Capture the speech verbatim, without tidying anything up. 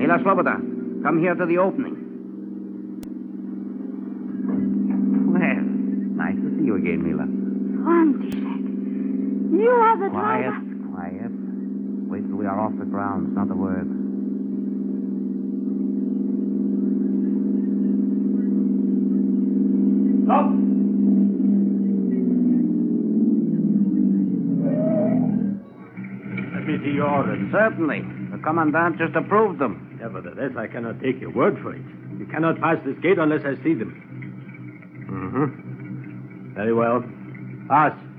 Mila Sloboda, come here to the opening. Well, nice to see you again, Mila. František, you are the Quiet, driver. quiet. Wait till we are off the ground. Not a word. Stop! Let me see your orders. Certainly. The commandant just approved them. Nevertheless, I cannot take your word for it. You cannot pass this gate unless I see them. Mm-hmm. Very well. Pass.